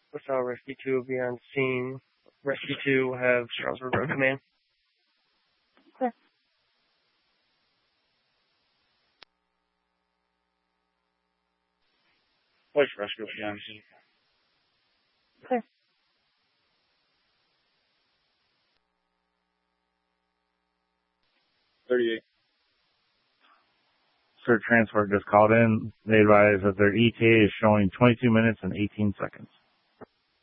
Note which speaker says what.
Speaker 1: LaSalle Rescue 2 will be on scene. Rescue 2 will have Charlesburg Road Command.
Speaker 2: Clear.
Speaker 3: Police Rescue will be on scene.
Speaker 2: Clear.
Speaker 4: Sir, transport just called in. They advise that their ETA is showing 22 minutes and 18 seconds.